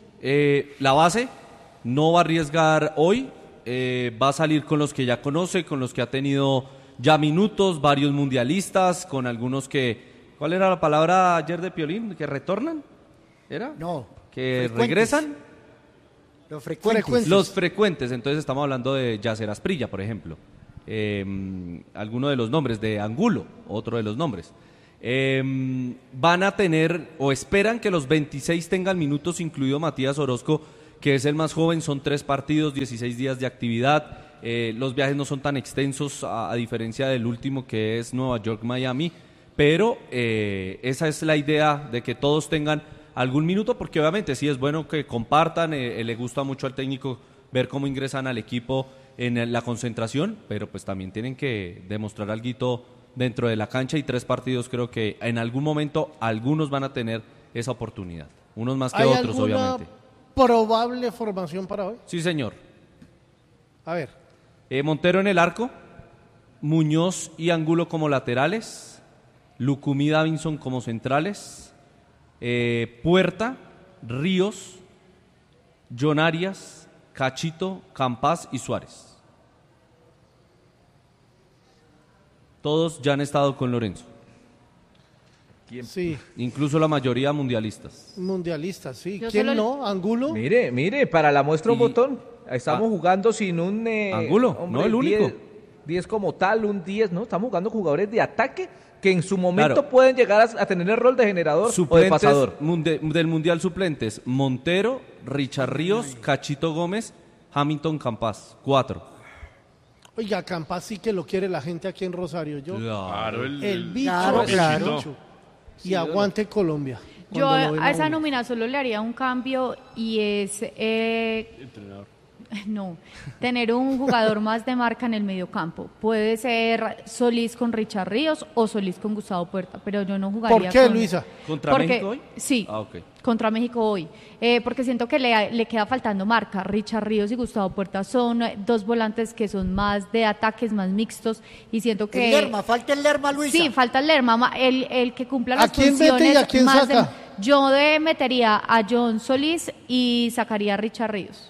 La base no va a arriesgar hoy. Va a salir con los que ya conoce, con los que ha tenido ya minutos, varios mundialistas, con algunos que... ¿Cuál era la palabra ayer de Piolín? ¿Que retornan? ¿era? No. Que frecuentes. regresan. Los frecuentes. Los frecuentes, entonces estamos hablando de Yacer Asprilla, por ejemplo. Alguno de los nombres, de Angulo, otro de los nombres. Van a tener, o esperan que los 26 tengan minutos, incluido Matías Orozco, que es el más joven, son 3 partidos, 16 días de actividad. Los viajes no son tan extensos, a diferencia del último que es Nueva York-Miami, pero esa es la idea de que todos tengan algún minuto, porque obviamente sí es bueno que compartan, le gusta mucho al técnico ver cómo ingresan al equipo en la concentración, pero pues también tienen que demostrar alguito dentro de la cancha, y 3 partidos creo que en algún momento algunos van a tener esa oportunidad, unos más que otros obviamente. ¿Probable formación para hoy? Sí, señor. A ver. Montero en el arco, Muñoz y Angulo como laterales, Lucumí y Davinson como centrales, Puerta, Ríos, John Arias, Cachito, Campás y Suárez. Todos ya han estado con Lorenzo. Sí. Incluso la mayoría mundialistas. Mundialistas, sí. Yo ¿Quién solo- no? ¿Angulo? Mire, para la muestra un botón. Estamos jugando sin un... Angulo, no el único. 10 como tal, un 10, ¿no? Estamos jugando jugadores de ataque que en su momento Claro. pueden llegar a tener el rol de generador o de Suplentes pasador. del Mundial suplentes: Montero, Richard Ríos, Cachito Gómez, Hamilton Campás. 4. Oiga, Campas sí que lo quiere la gente aquí en Rosario. Yo, Claro, el bicho, Claro, el claro. bicho. Y aguante Colombia. Yo cuando lo ven a esa uno. nómina solo le haría un cambio, y es no, tener un jugador más de marca en el mediocampo. Puede ser Solís con Richard Ríos o Solís con Gustavo Puerta, pero yo no jugaría ¿Por qué, con... Luisa? ¿Contra Porque- México hoy? Sí, Ah, ok. contra México hoy. Porque siento que le queda faltando marca. Richard Ríos y Gustavo Puerta son 2 volantes que son más de ataques, más mixtos, y siento que... El Lerma, falta el Lerma, Luisa. Sí, falta el Lerma, el que cumpla ¿A las quién mete y funciones a quién más saca? yo metería a John Solís y sacaría a Richard Ríos.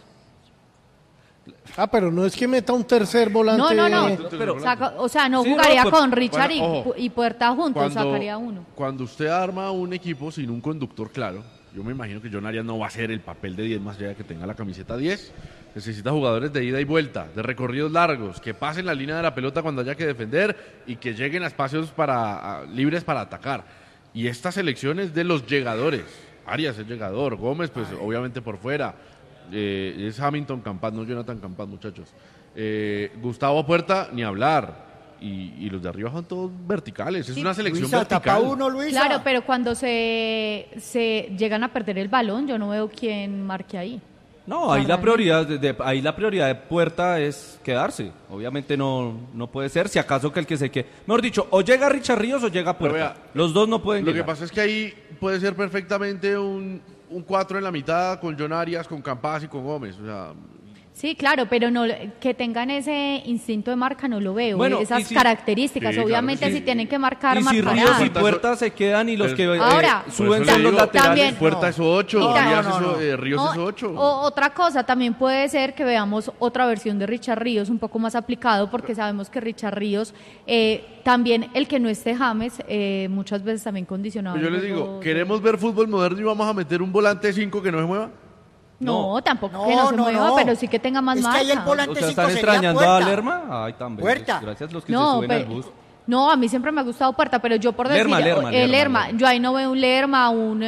Ah, pero no es que meta un tercer volante. No. Pero- O sea, no Sí, jugaría no, pues, con Richard bueno, ojo. y Puerta juntos, sacaría uno. Cuando usted arma un equipo sin un conductor claro, yo me imagino que John Arias no va a hacer el papel de 10 más allá de que tenga la camiseta 10. Necesita jugadores de ida y vuelta, de recorridos largos, que pasen la línea de la pelota cuando haya que defender y que lleguen a espacios libres para atacar. Y esta selección es de los llegadores. Arias es llegador, Gómez pues obviamente por fuera. Es Hamilton Campás, no Jonathan Campás, muchachos. Gustavo Puerta, ni hablar. Y los de arriba son todos verticales. Es una selección Luisa, tapa vertical. uno, Luisa. Claro, pero cuando se llegan a perder el balón, yo no veo quién marque ahí. No, ahí la prioridad de Puerta es quedarse. Obviamente no puede ser, si acaso que el que se quede. Mejor dicho, o llega Richard Ríos o llega Puerta. Pero vea, Los dos no pueden Lo que llegar. pasa es que ahí puede ser perfectamente un 4 en la mitad con John Arias, con Campás y con Gómez. O sea, Sí, claro, pero no que tengan ese instinto de marca no lo veo. Bueno, Esas y si- características, Sí, claro obviamente que sí. si tienen que marcar, Y si marcarán. Ríos y Puerta se quedan y los que Ahora, suben por eso son le los digo, laterales. también- Puerta es 8, Mira, Ríos No, es 8. Otra cosa, también puede ser que veamos otra versión de Richard Ríos un poco más aplicado, porque sabemos que Richard Ríos, también el que no esté James, muchas veces también condicionado. Yo el les juego digo, de- ¿queremos ver fútbol moderno y vamos a meter un volante 5 que no se mueva? No, tampoco No, que no se no, mueva, no. pero sí que tenga más Es que marca. ahí el volante O sea, 5 ¿están sería extrañando Puerta. a Lerma? Ay, tan bellos. Puerta. Gracias los que se No, suben al bus. no, a mí siempre me ha gustado Puerta, pero yo por decir, Lerma. yo ahí no veo un Lerma, un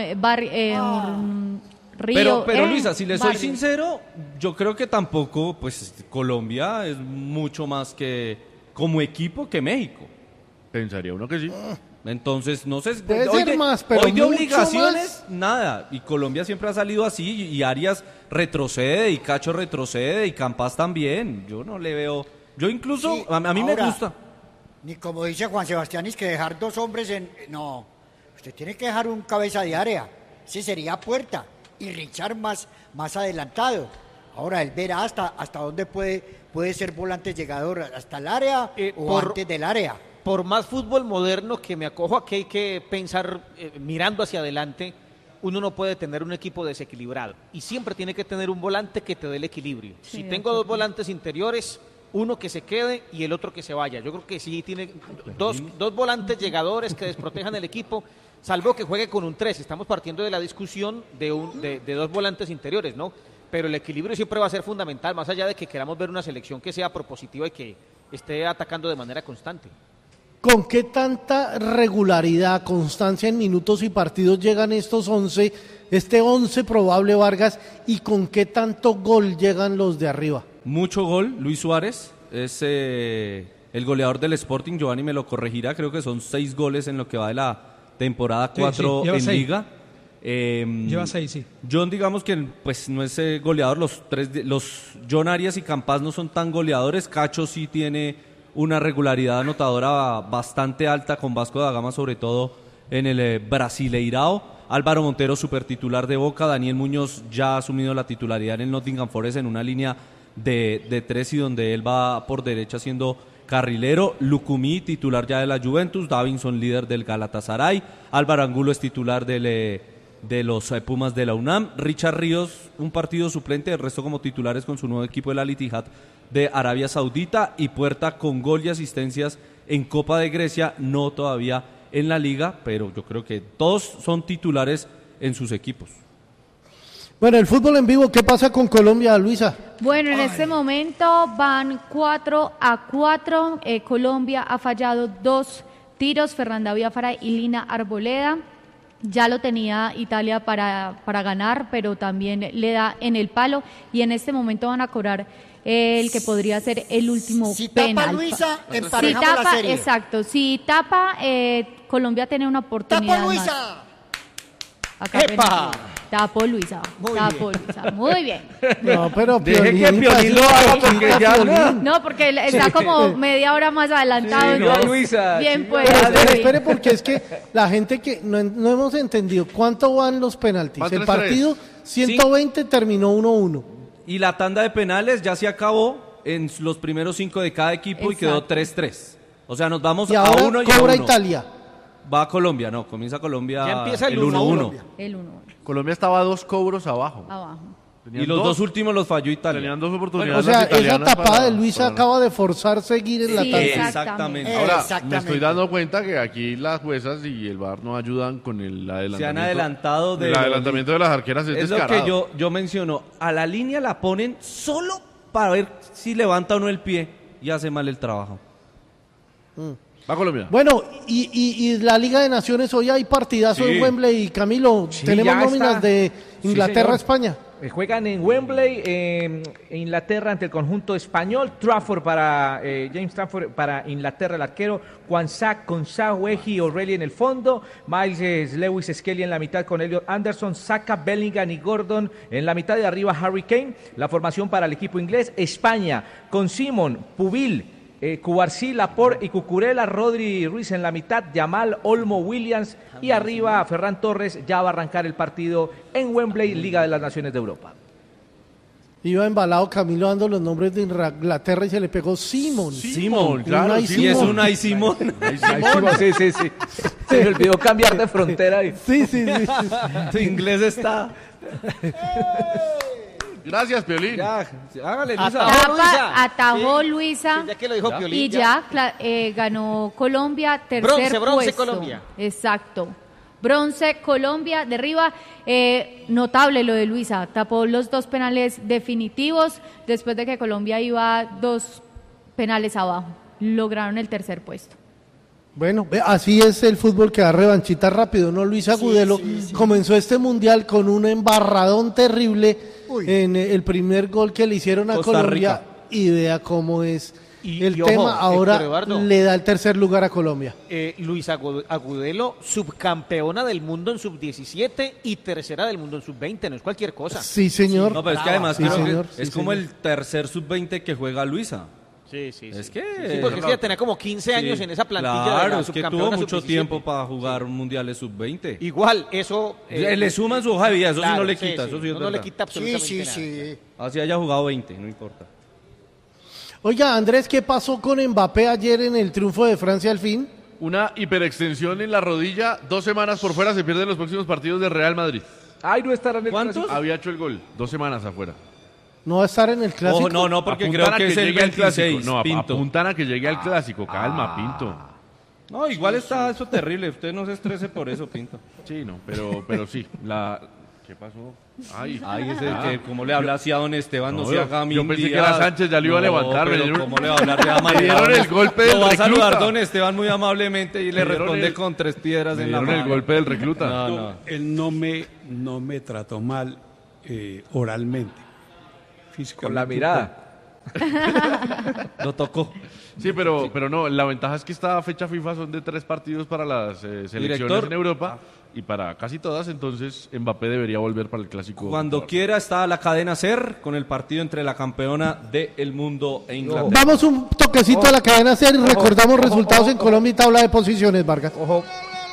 Río. Pero Luisa, si le soy Barrio. sincero, yo creo que tampoco, pues Colombia es mucho más que como equipo que México. Pensaría uno que sí. Entonces, no sé. Puede hoy ser de, más, pero hoy de mucho obligaciones, nada. Y Colombia siempre ha salido así. Y Arias retrocede, y Cacho retrocede, y Campas también. Yo no le veo. Yo incluso, Sí, a mí me ahora, gusta. Ni como dice Juan Sebastián, es que dejar 2 hombres en... No, usted tiene que dejar un cabeza de área. Ese sería Puerta. Y Richard más adelantado. Ahora, él verá hasta dónde puede ser volante llegador. ¿Hasta el área o antes del área? Por más fútbol moderno que me acojo a que hay que pensar mirando hacia adelante, uno no puede tener un equipo desequilibrado. Y siempre tiene que tener un volante que te dé el equilibrio. Sí, Si de tengo acuerdo. 2 volantes interiores, uno que se quede y el otro que se vaya. Yo creo que sí tiene dos volantes llegadores que desprotejan el equipo. salvo que juegue con un 3. Estamos partiendo de la discusión de dos volantes interiores, ¿no? Pero el equilibrio siempre va a ser fundamental, más allá de que queramos ver una selección que sea propositiva y que esté atacando de manera constante. ¿Con qué tanta regularidad, constancia en minutos y partidos llegan estos 11, este 11 probable Vargas, y con qué tanto gol llegan los de arriba? Mucho gol, Luis Suárez es el goleador del Sporting, Giovanni me lo corregirá, creo que son 6 goles en lo que va de la temporada, 4 en 6. Liga. Lleva 6, sí. John, digamos que pues no es goleador, los John Arias y Campas no son tan goleadores. Cacho sí tiene una regularidad anotadora bastante alta con Vasco da Gama, sobre todo en el Brasileirao. Álvaro Montero, super titular de Boca. Daniel Muñoz ya ha asumido la titularidad en el Nottingham Forest en una línea de 3 y donde él va por derecha siendo carrilero. Lucumí, titular ya de la Juventus. Davinson, líder del Galatasaray. Álvaro Angulo es titular de los Pumas de la UNAM. Richard Ríos, un partido suplente, el resto como titulares con su nuevo equipo de la Al Ittihad de Arabia Saudita. Y Puerta con gol y asistencias en Copa de Grecia, no todavía en la Liga, pero yo creo que todos son titulares en sus equipos. Bueno, el fútbol en vivo, ¿qué pasa con Colombia, Luisa? Bueno, en este momento van 4-4. Colombia ha fallado 2 tiros, Fernanda Biafara y Lina Arboleda. Ya lo tenía Italia para ganar, pero también le da en el palo, y en este momento van a cobrar el que podría ser el último penal. Tapa Luisa, emparejamos la serie. Exacto, si tapa, Colombia tiene una oportunidad. ¡Tapa Luisa! Más. Acá ¡Epa! Tapó Luisa. Muy bien. No, pero Deje que Piolín lo haga porque ya no, porque está como media hora más adelantado. Sí, no, Luisa. Bien, Sí, pues. Espere, porque es que la gente que no hemos entendido cuánto van los penaltis. Van El 3-3. partido 120 terminó 1-1. Y la tanda de penales ya se acabó en los primeros 5 de cada equipo. Exacto. Y quedó 3-3. O sea, nos vamos y a ahora 1 y a 1. cobra Italia. Va a Colombia, no, comienza Colombia. Ya empieza el 1-1. El 1-1. Colombia estaba 2 cobros abajo. Y los 2 últimos los falló Italia. Tenían 2 oportunidades. O sea, esa italianas tapada de Luisa acaba de forzar seguir en la tanda. Exactamente. Ahora, me estoy dando cuenta que aquí las juezas y el VAR no ayudan con el adelantamiento. Se han adelantado el adelantamiento de las arqueras es descarado. Lo que yo menciono. A la línea la ponen solo para ver si levanta o no el pie y hace mal el trabajo. Va Colombia. Bueno, y la Liga de Naciones, hoy hay partidazo en Wembley. Camilo, Sí, tenemos ya nóminas está. de Inglaterra a Sí, España. Juegan en Wembley, Inglaterra ante el conjunto español. Trafford para James Trafford para Inglaterra, el arquero. Kwanzaa, Konsa, Wehi, O'Reilly en el fondo. Miles Lewis Skelly en la mitad con Elliot Anderson. Saka, Bellingham y Gordon en la mitad de arriba. Harry Kane. La formación para el equipo inglés. España con Simon, Pubil, Cubarsí, Laporte y Cucurella. Rodri Ruiz en la mitad. Yamal, Olmo, Williams y arriba Ferran Torres. Ya va a arrancar el partido en Wembley, Liga de las Naciones de Europa. Iba embalado Camilo dando los nombres de Inglaterra y se le pegó Simon. Simón, claro. Unai Y es Simón. Unai Simón. Sí. Se me olvidó cambiar de frontera. Sí. Tu inglés está. Gracias, Piolín. Ya, hágale, Luisa. Atajó Luisa. Sí, ya que lo dijo Piolín. Y ya ganó Colombia, tercer Bronce puesto. Colombia. Exacto. Bronce Colombia, de arriba. Notable lo de Luisa. Tapó los 2 penales definitivos después de que Colombia iba 2 penales abajo. Lograron el tercer puesto. Bueno, así es el fútbol que da revanchita rápido, ¿no? Luis Agudelo comenzó este mundial con un embarradón terrible en el primer gol que le hicieron a Costa Colombia. Rica. Y vea cómo es el ojo, tema. Ahora Héctor Eduardo, le da el tercer lugar a Colombia. Luis Agudelo, subcampeona del mundo en sub-17 y tercera del mundo en sub-20, no es cualquier cosa. Sí, señor. No, pero es que además Sí, creo que señor. es Sí, como señor. el tercer sub-20 que juega Luisa. Sí. Es que... Sí, porque es que ya tenía como 15 años en esa plantilla. Claro, de la es que subcampeona tuvo mucho sub-17. tiempo para jugar mundiales sub-20. Igual, eso... Le suman su hoja de vida, eso sí claro, no le quita, eso sí es no le verdad. quita absolutamente nada. Así haya jugado 20, no importa. Oiga, Andrés, ¿qué pasó con Mbappé ayer en el triunfo de Francia al fin? Una hiperextensión en la rodilla, 2 semanas por fuera, se pierden los próximos partidos del Real Madrid. Ay, no estarán en el ¿Cuántos? clásico. Había hecho el gol, 2 semanas afuera. ¿No va a estar en el clásico? No, porque Apuntan creo a que es el llegue al clásico. 26, No, Pinto. apuntan a que llegue al clásico. Calma, Pinto. No, igual está eso terrible, usted no se estrese por eso, Pinto. Sí, no, pero sí, ¿qué pasó? Ay, ese que como le habla así a don Esteban, no se haga yo pensé que era Sánchez, ya le iba a levantar. Pero ¿cómo le va a hablar de esa manera? Le dieron el golpe del recluta. Lo va a saludar don Esteban muy amablemente y le responde con 3 piedras en la mano. Le dieron el golpe del recluta. No. Él no me trató mal oralmente, físicamente. Con la mirada. Lo tocó. Sí, pero no, la ventaja es que esta fecha FIFA son de 3 partidos para las selecciones en Europa y para casi todas, entonces Mbappé debería volver para el clásico. Cuando quiera está la cadena SER con el partido entre la campeona del mundo e Inglaterra. Vamos un toquecito a la cadena SER y recordamos resultados en Colombia y tabla de posiciones, Vargas. Ojo.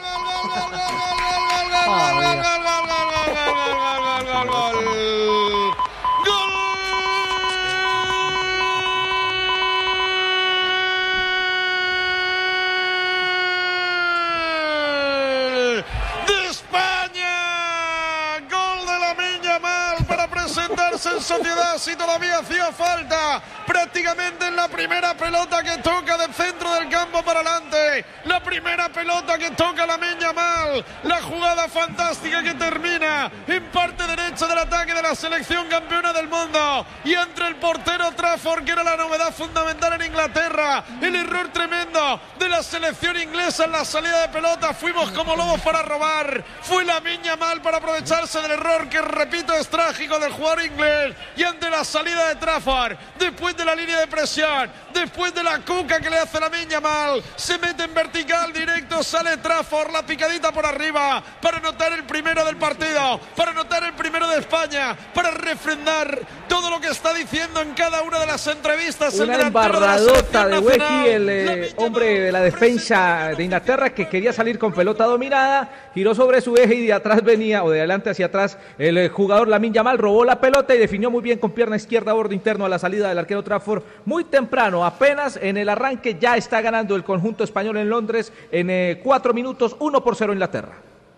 En sociedad, si todavía hacía falta, prácticamente en la primera pelota que toca del centro del campo para adelante, la primera pelota que toca Lamine Yamal, la jugada fantástica que termina en parte derecha del ataque de la selección campeona del mundo, y entre el portero Trafford, que era la novedad fundamental en Inglaterra, el error tremendo de la selección inglesa en la salida de pelota, fuimos como lobos para robar, fue Lamine Yamal para aprovecharse del error que, repito, es trágico del jugador inglés. Y ante la salida de Trafford, después de la línea de presión, después de la cuca que le hace Lamine Yamal, se mete en vertical directo, sale Trafford, la picadita por arriba, para anotar el primero del partido, para anotar el primero de España, para refrendar todo lo que está diciendo en cada una de las entrevistas. Una embarradota de Wecky, el hombre de la defensa de Inglaterra, que quería salir con pelota dominada, giró sobre su eje y de atrás venía, o de adelante hacia atrás, el jugador Lamine Yamal robó la pelota y definió muy bien con pierna izquierda, borde interno a la salida del arquero Trafford. Muy temprano, apenas en el arranque, ya está ganando el conjunto español en Londres en 4 minutos, 1-0 Inglaterra.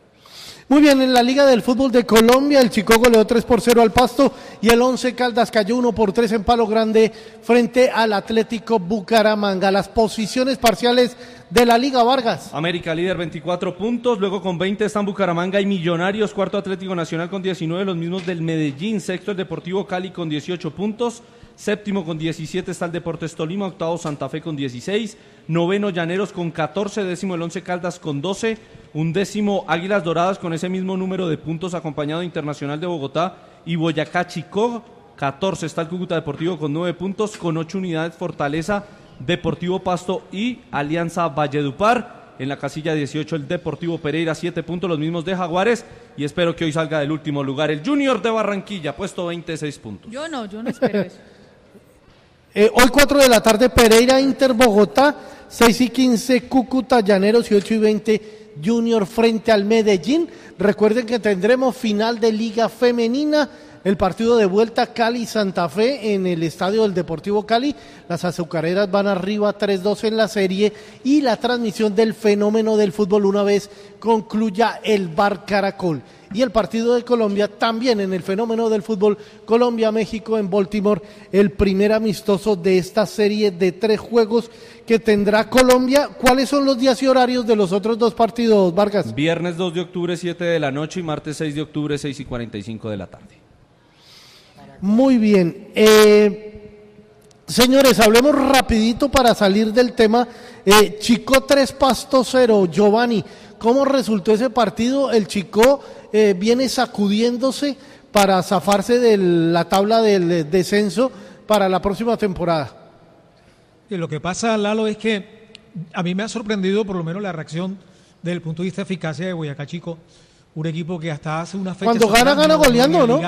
Muy bien, en la Liga del Fútbol de Colombia, el Chico goleó 3-0 al Pasto y el Once Caldas cayó 1-3 en Palo Grande frente al Atlético Bucaramanga. Las posiciones parciales de la Liga, Vargas. América líder 24 puntos, luego con 20 están Bucaramanga y Millonarios, cuarto Atlético Nacional con 19, los mismos del Medellín, sexto el Deportivo Cali con 18 puntos, séptimo con 17 está el Deportes Tolima, octavo Santa Fe con 16, noveno Llaneros con 14, décimo el Once Caldas con 12, undécimo Águilas Doradas con ese mismo número de puntos acompañado de Internacional de Bogotá y Boyacá Chicó, 14 está el Cúcuta Deportivo con 9 puntos, con 8 unidades Fortaleza, Deportivo Pasto y Alianza Valledupar. En la casilla 18 el Deportivo Pereira, 7 puntos, los mismos de Jaguares, y espero que hoy salga del último lugar el Junior de Barranquilla, puesto 26 puntos. Yo no espero eso. Hoy 4 de la tarde Pereira Inter Bogotá, 6:15 Cúcuta Llaneros y 8:20 Junior frente al Medellín. Recuerden que tendremos final de Liga Femenina, el partido de vuelta Cali-Santa Fe en el estadio del Deportivo Cali. Las azucareras van arriba 3-2 en la serie y la transmisión del fenómeno del fútbol una vez concluya el Bar Caracol. Y el partido de Colombia también en el fenómeno del fútbol, Colombia-México en Baltimore, el primer amistoso de esta serie de 3 juegos que tendrá Colombia. ¿Cuáles son los días y horarios de los otros 2 partidos, Vargas? Viernes 2 de octubre, 7 de la noche y martes 6 de octubre, 6:45 de la tarde. Muy bien. Señores, hablemos rapidito para salir del tema. Chicó 3 Pasto 0, Giovanni, ¿cómo resultó ese partido? El Chicó viene sacudiéndose para zafarse de la tabla del descenso para la próxima temporada. Y lo que pasa, Lalo, es que a mí me ha sorprendido por lo menos la reacción desde el punto de vista de eficacia de Boyacá Chico, un equipo que hasta hace una fecha... Cuando gana goleando, ¿no?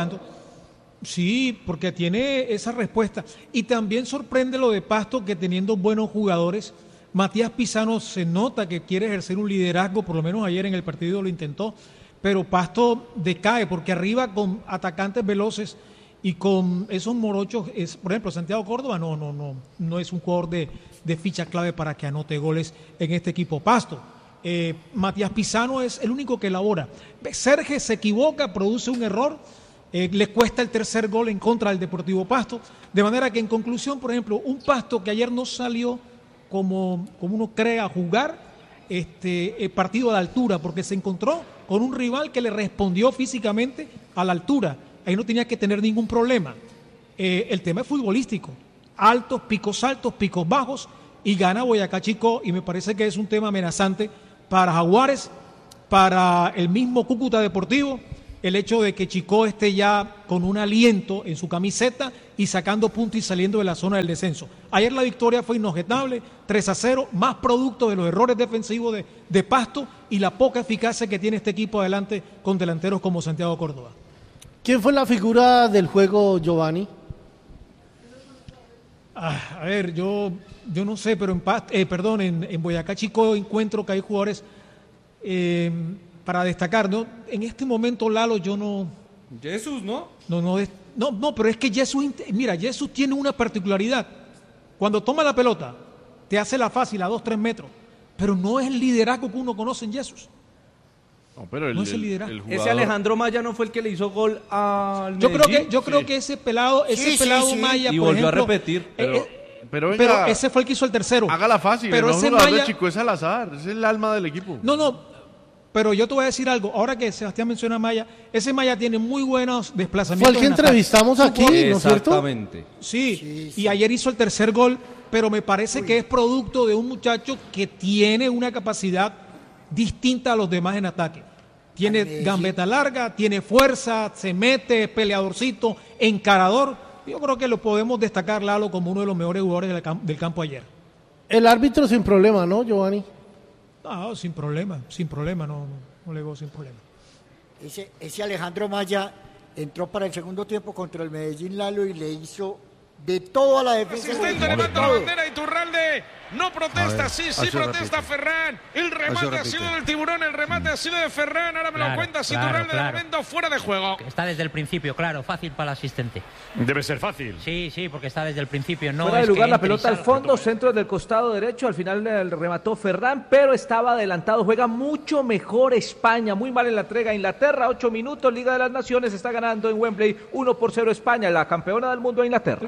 Sí, porque tiene esa respuesta. Y también sorprende lo de Pasto, que teniendo buenos jugadores, Matías Pisano se nota que quiere ejercer un liderazgo, por lo menos ayer en el partido lo intentó, pero Pasto decae porque arriba con atacantes veloces y con esos morochos, por ejemplo, Santiago Córdoba no es un jugador de ficha clave para que anote goles en este equipo Pasto. Matías Pisano es el único que elabora. Serge se equivoca, produce un error, le cuesta el tercer gol en contra del Deportivo Pasto, de manera que en conclusión, por ejemplo, un Pasto que ayer no salió como uno cree a jugar, partido a la altura, porque se encontró con un rival que le respondió físicamente a la altura. Ahí no tenía que tener ningún problema. El tema es futbolístico. Altos, picos bajos, y gana Boyacá Chicó, y me parece que es un tema amenazante para Jaguares, para el mismo Cúcuta Deportivo, el hecho de que Chicó esté ya con un aliento en su camiseta y sacando puntos y saliendo de la zona del descenso. Ayer la victoria fue inobjetable, 3-0, más producto de los errores defensivos de Pasto y la poca eficacia que tiene este equipo adelante con delanteros como Santiago Córdoba. ¿Quién fue la figura del juego, Giovanni? A ver, yo no sé, pero en Boyacá Chicó encuentro que hay jugadores para destacar, ¿no? En este momento, Lalo, yo no... Jesús, ¿no? No, pero es que Jesús tiene una particularidad. Cuando toma la pelota, te hace la fácil a 2-3 metros, pero no es el liderazgo que uno conoce en Jesús. No, pero no es el liderazgo. el jugador... Ese Alejandro Maya no fue el que le hizo gol al Yo Medellín. creo que ese pelado Maya, y por volvió ejemplo, a repetir. Pero venga, pero ese fue el que hizo el tercero. Hágala fácil, pero no ese jugador Maya, de Chico es Salazar, es el alma del equipo. No, pero yo te voy a decir algo. Ahora que Sebastián menciona a Maya, ese Maya tiene muy buenos desplazamientos. Fue el que entrevistamos aquí, ¿no es cierto? Exactamente. Sí, y ayer hizo el tercer gol, pero me parece que es producto de un muchacho que tiene una capacidad distinta a los demás en ataque. Tiene gambeta larga, tiene fuerza, se mete, peleadorcito, encarador. Yo creo que lo podemos destacar, Lalo, como uno de los mejores jugadores del campo ayer. El árbitro sin problema, ¿no, Giovanni? No, sin problema, no le veo sin problema. Ese Alejandro Maya entró para el segundo tiempo contra el Medellín, Lalo, y le hizo de todo a la defensa. Asistente levanta la bandera, Iturralde no protesta, sí protesta Ferran. El remate ha sido del Tiburón, el remate ha sido de Ferran. Ahora me lo cuenta Iturralde, de momento fuera de juego. Está desde el principio, claro, fácil para el asistente. Debe ser fácil. Sí, porque está desde el principio. No fuera de es lugar que la pelota al fondo, centro del costado derecho, al final remató Ferran, pero estaba adelantado. Juega mucho mejor España, muy mal en la entrega. Inglaterra, 8 minutos, Liga de las Naciones, está ganando en Wembley 1-0 España, la campeona del mundo de Inglaterra.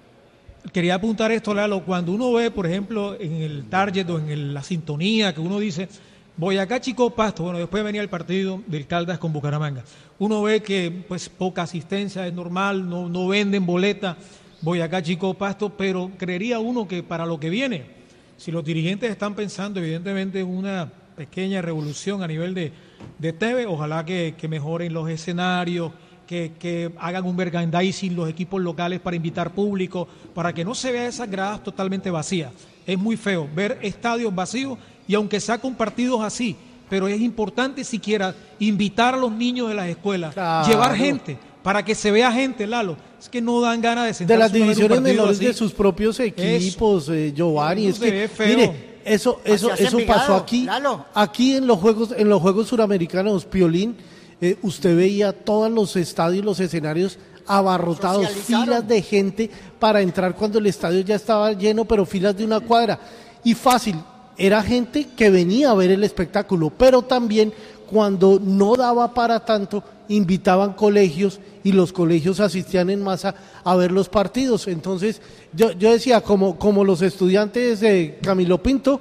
Quería apuntar esto, Lalo, cuando uno ve, por ejemplo, en el target o en la sintonía que uno dice, Boyacá Chicó Pasto, bueno, después venía el partido del Caldas con Bucaramanga. Uno ve que pues poca asistencia, es normal, no venden boleta Boyacá Chicó Pasto, pero creería uno que para lo que viene, si los dirigentes están pensando evidentemente en una pequeña revolución a nivel de TV, ojalá que mejoren los escenarios, que hagan un merchandising los equipos locales para invitar público, para que no se vea esas gradas totalmente vacías. Es muy feo ver estadios vacíos, y aunque sea con partidos así, pero es importante siquiera invitar a los niños de las escuelas, llevar gente, para que se vea gente, Lalo. Es que no dan ganas de sentarse. De las divisiones menores de sus propios equipos, Giovanni. Es que, mire, eso pasó aquí, Lalo. Aquí en los Juegos Suramericanos, Piolín. Usted veía todos los estadios, los escenarios abarrotados, filas de gente para entrar cuando el estadio ya estaba lleno, pero filas de una cuadra. Y fácil, era gente que venía a ver el espectáculo, pero también cuando no daba para tanto, invitaban colegios y los colegios asistían en masa a ver los partidos. Entonces, yo decía, como los estudiantes de Camilo Pinto,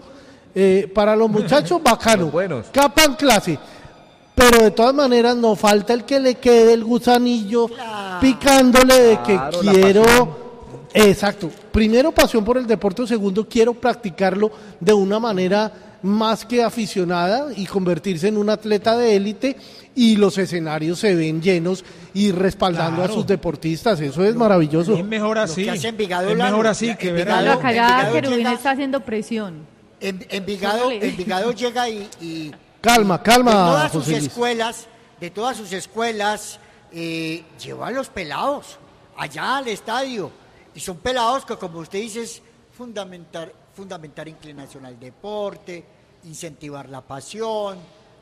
para los muchachos, bacano, capan clase. Pero de todas maneras no falta el que le quede el gusanillo picándole de que quiero, exacto, primero pasión por el deporte, segundo quiero practicarlo de una manera más que aficionada y convertirse en un atleta de élite, y los escenarios se ven llenos y respaldando a sus deportistas. Eso es maravilloso. Es mejor así, es mejor así que ver la cagada. Querubín está haciendo presión. Envigado llega y Calma, de todas sus José Luis. escuelas lleva a los pelados allá al estadio, y son pelados que, como usted dice, es fundamentar inclinación al deporte, incentivar la pasión,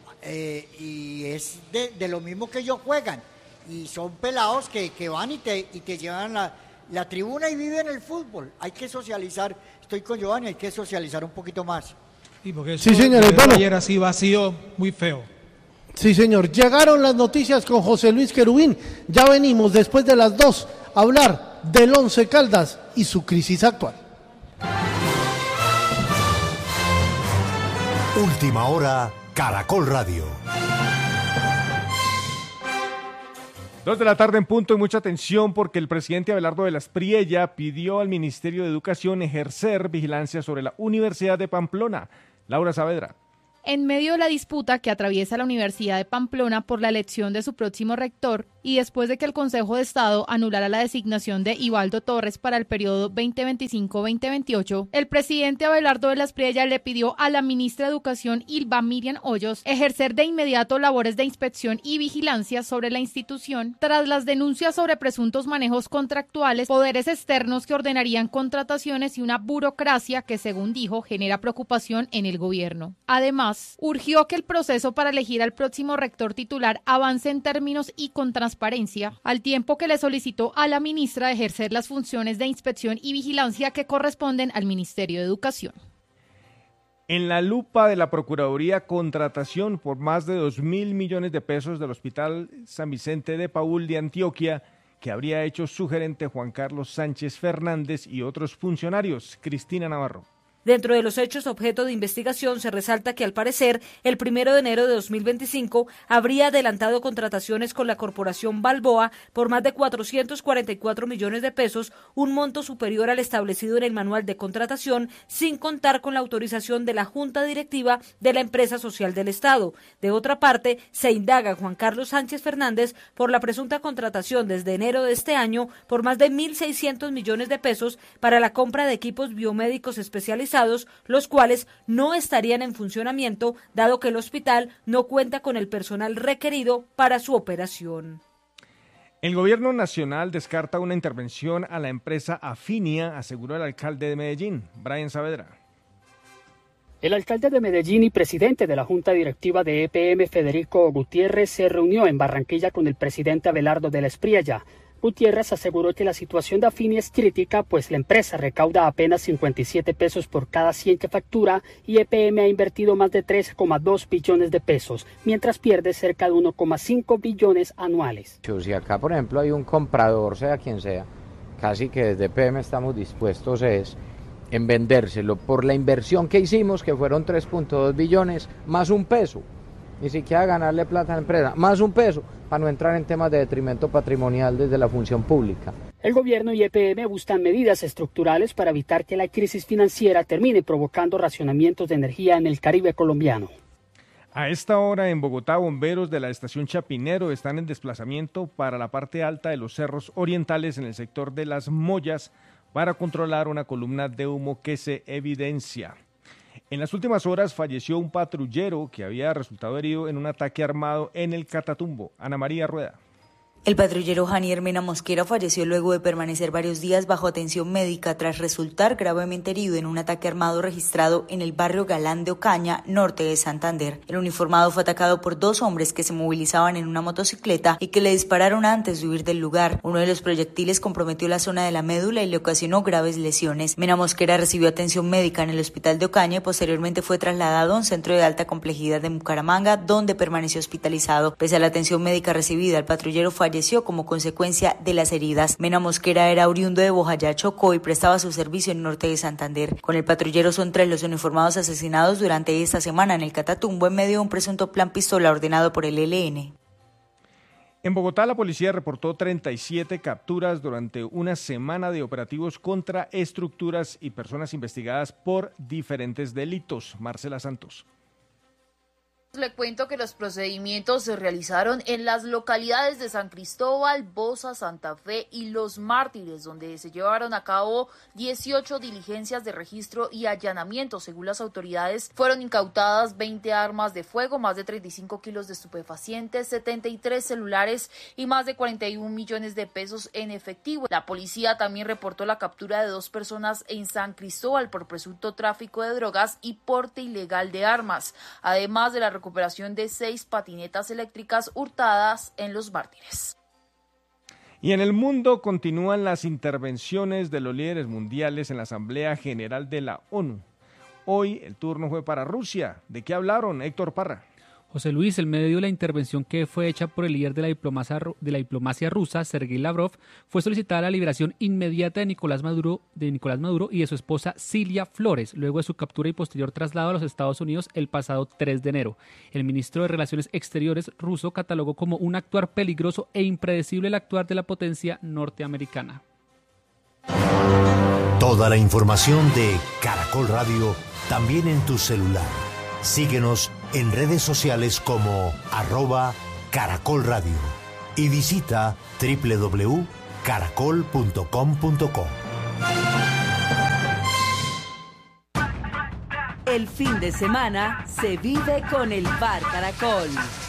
y es de lo mismo que ellos juegan, y son pelados que van y te llevan la tribuna y viven el fútbol. Hay que socializar, estoy con Giovanni, hay que socializar un poquito más. Sí, porque sí, señores, bueno, ayer así vacío, muy feo. Sí, señor. Llegaron las noticias con José Luis Querubín. Ya venimos después de las 2 a hablar del Once Caldas y su crisis actual. Última hora, Caracol Radio. 2 de la tarde en punto y mucha atención porque el presidente Abelardo de la Espriella pidió al Ministerio de Educación ejercer vigilancia sobre la Universidad de Pamplona. Laura Saavedra. En medio de la disputa que atraviesa la Universidad de Pamplona por la elección de su próximo rector y después de que el Consejo de Estado anulara la designación de Ibaldo Torres para el periodo 2025-2028, el presidente Abelardo de la Espriella le pidió a la ministra de Educación, Ylva Miriam Hoyos, ejercer de inmediato labores de inspección y vigilancia sobre la institución tras las denuncias sobre presuntos manejos contractuales, poderes externos que ordenarían contrataciones y una burocracia que, según dijo, genera preocupación en el gobierno. Además, urgió que el proceso para elegir al próximo rector titular avance en términos y con transparencia, al tiempo que le solicitó a la ministra ejercer las funciones de inspección y vigilancia que corresponden al Ministerio de Educación. En la lupa de la Procuraduría, contratación por más de 2.000 millones de pesos del Hospital San Vicente de Paúl de Antioquia, que habría hecho su gerente Juan Carlos Sánchez Fernández y otros funcionarios. Cristina Navarro. Dentro de los hechos objeto de investigación se resalta que al parecer el 1 de enero de 2025 habría adelantado contrataciones con la Corporación Balboa por más de 444 millones de pesos, un monto superior al establecido en el manual de contratación, sin contar con la autorización de la Junta Directiva de la Empresa Social del Estado. De otra parte, se indaga a Juan Carlos Sánchez Fernández por la presunta contratación desde enero de este año por más de 1.600 millones de pesos para la compra de equipos biomédicos especializados, los cuales no estarían en funcionamiento, dado que el hospital no cuenta con el personal requerido para su operación. El gobierno nacional descarta una intervención a la empresa Afinia, aseguró el alcalde de Medellín, Brian Saavedra. El alcalde de Medellín y presidente de la Junta Directiva de EPM, Federico Gutiérrez, se reunió en Barranquilla con el presidente Abelardo de la Espriella. Gutiérrez aseguró que la situación de Afinia es crítica, pues la empresa recauda apenas 57 pesos por cada 100 que factura y EPM ha invertido más de 13,2 billones de pesos, mientras pierde cerca de 1,5 billones anuales. Si acá, por ejemplo, hay un comprador, sea quien sea, casi que desde EPM estamos dispuestos en vendérselo por la inversión que hicimos, que fueron 3.2 billones, más un peso. Ni siquiera ganarle plata a la empresa, más un peso, para no entrar en temas de detrimento patrimonial desde la función pública. El gobierno y EPM buscan medidas estructurales para evitar que la crisis financiera termine provocando racionamientos de energía en el Caribe colombiano. A esta hora en Bogotá, bomberos de la estación Chapinero están en desplazamiento para la parte alta de los cerros orientales en el sector de Las Mollas para controlar una columna de humo que se evidencia. En las últimas horas falleció un patrullero que había resultado herido en un ataque armado en el Catatumbo. Ana María Rueda. El patrullero Janier Mena Mosquera falleció luego de permanecer varios días bajo atención médica tras resultar gravemente herido en un ataque armado registrado en el barrio Galán de Ocaña, norte de Santander. El uniformado fue atacado por 2 hombres que se movilizaban en una motocicleta y que le dispararon antes de huir del lugar. Uno de los proyectiles comprometió la zona de la médula y le ocasionó graves lesiones. Mena Mosquera recibió atención médica en el hospital de Ocaña y posteriormente fue trasladado a un centro de alta complejidad de Bucaramanga, donde permaneció hospitalizado. Pese a la atención médica recibida, el patrullero falleció como consecuencia de las heridas. Mena Mosquera era oriundo de Bojayá, Chocó, y prestaba su servicio en el norte de Santander. Con el patrullero son 3 los uniformados asesinados durante esta semana en el Catatumbo en medio de un presunto plan pistola ordenado por el ELN. En Bogotá, la policía reportó 37 capturas durante una semana de operativos contra estructuras y personas investigadas por diferentes delitos. Marcela Santos. Le cuento que los procedimientos se realizaron en las localidades de San Cristóbal, Bosa, Santa Fe y Los Mártires, donde se llevaron a cabo 18 diligencias de registro y allanamiento. Según las autoridades, fueron incautadas 20 armas de fuego, más de 35 kilos de estupefacientes, 73 celulares y más de 41 millones de pesos en efectivo. La policía también reportó la captura de 2 personas en San Cristóbal por presunto tráfico de drogas y porte ilegal de armas, además de la recuperación de 6 patinetas eléctricas hurtadas en Los Mártires. Y en el mundo continúan las intervenciones de los líderes mundiales en la Asamblea General de la ONU. Hoy el turno fue para Rusia. ¿De qué hablaron, Héctor Parra? José Luis, en medio de la intervención que fue hecha por el líder de la diplomacia rusa, Sergei Lavrov, fue solicitada la liberación inmediata de Nicolás Maduro y de su esposa Cilia Flores, luego de su captura y posterior traslado a los Estados Unidos el pasado 3 de enero. El ministro de Relaciones Exteriores ruso catalogó como un actuar peligroso e impredecible el actuar de la potencia norteamericana. Toda la información de Caracol Radio también en tu celular. Síguenos en redes sociales como @Caracol Radio y visita www.caracol.com.co. El fin de semana se vive con el Bar Caracol.